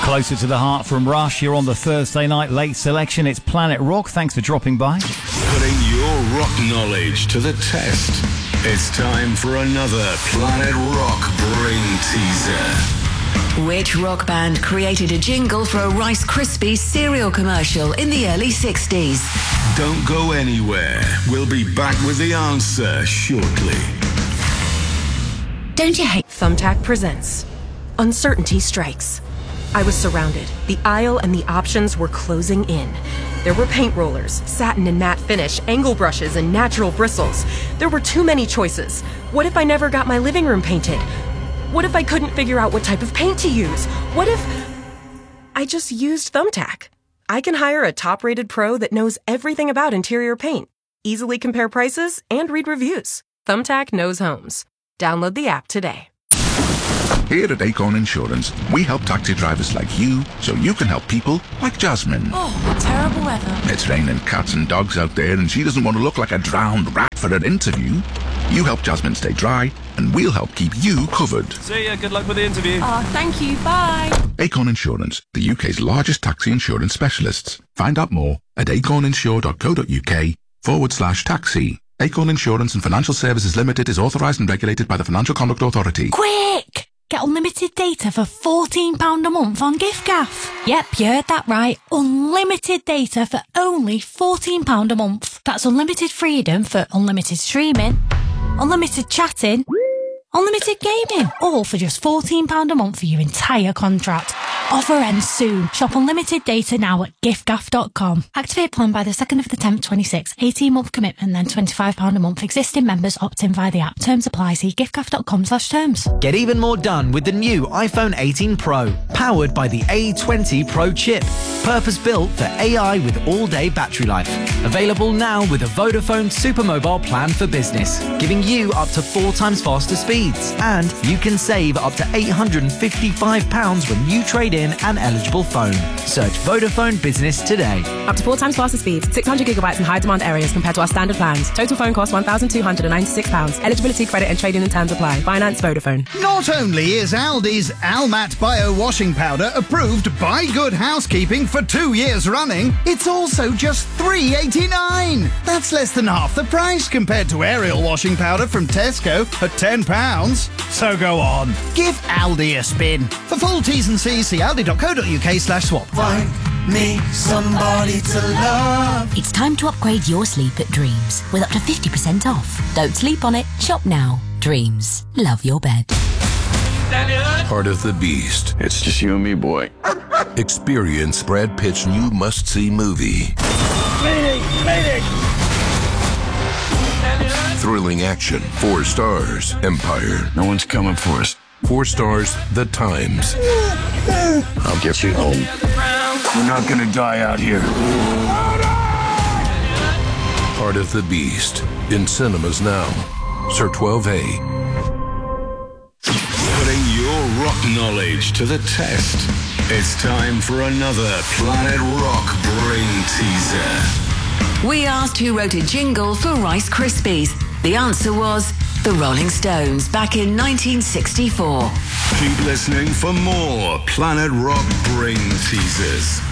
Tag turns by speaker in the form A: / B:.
A: Closer to the Heart from Rush. You're on the Thursday night late selection. It's Planet Rock. Thanks for dropping by.
B: Putting your rock knowledge to the test. It's time for another Planet Rock Brain Teaser.
C: Which rock band created a jingle for a Rice Krispies cereal commercial in the early 60s?
B: Don't go anywhere. We'll be back with the answer shortly.
D: Don't you hate? Thumbtack presents Uncertainty Strikes. I was surrounded. The aisle and the options were closing in. There were paint rollers, satin and matte finish, angle brushes, and natural bristles. There were too many choices. What if I never got my living room painted? What if I couldn't figure out what type of paint to use? What if I just used Thumbtack? I can hire a top-rated pro that knows everything about interior paint, easily compare prices, and read reviews. Thumbtack knows homes. Download the app today.
E: Here at Acorn Insurance, we help taxi drivers like you so you can help people like Jasmine.
F: Oh, terrible weather.
E: It's raining cats and dogs out there and she doesn't want to look like a drowned rat for an interview. You help Jasmine stay dry and we'll help keep you covered.
G: See ya, good luck with the interview.
F: Oh, thank you, bye.
E: Acorn Insurance, the UK's largest taxi insurance specialists. Find out more at acorninsure.co.uk/taxi. Acorn Insurance and Financial Services Limited is authorised and regulated by the Financial Conduct Authority.
H: Quick! Get unlimited data for £14 a month on giffgaff. Yep, you heard that right. Unlimited data for only £14 a month. That's unlimited freedom for unlimited streaming, unlimited chatting, unlimited gaming, all for just £14 a month for your entire contract. Offer ends soon. Shop unlimited data now at giffgaff.com. Activate plan by the 2nd of the 10th, 26. 18-month commitment, then £25 a month. Existing members opt in via the app. Terms apply. See giffgaff.com/terms.
I: Get even more done with the new iPhone 18 Pro, powered by the A20 Pro chip. Purpose-built for AI with all-day battery life. Available now with a Vodafone Supermobile plan for business, giving you up to 4 times faster speeds. And you can save up to £855 when you trade in an eligible phone. Search Vodafone Business today.
D: Up to 4 times faster speeds, 600 gigabytes in high-demand areas compared to our standard plans. Total phone cost £1,296. Eligibility, credit and trading and terms apply. Finance Vodafone.
J: Not only is Aldi's Almat Bio Washing Powder approved by Good Housekeeping for 2 years running, it's also just $3.89. That's less than half the price compared to Ariel washing powder from Tesco at £10. So go on, give Aldi a spin. For full T's and C's, see aldi.co.uk/swap.
K: Find me somebody to love.
L: It's time to upgrade your sleep at Dreams with up to 50% off. Don't sleep on it, shop now. Dreams. Love your bed.
B: Part of the Beast.
M: It's just you and me, boy.
B: Experience Brad Pitt's new must-see movie.
K: Mayday!
B: Thrilling action. 4 stars. Empire.
M: No one's coming for us.
B: 4 stars. The Times.
M: I'll get you home. We're not gonna die out here.
B: Part of the Beast. In cinemas now. Sir 12A. Putting your rock knowledge to the test. It's time for another Planet Rock Brain Teaser.
C: We asked who wrote a jingle for Rice Krispies. The answer was the Rolling Stones back in 1964.
B: Keep listening for more Planet Rock Brain Teasers.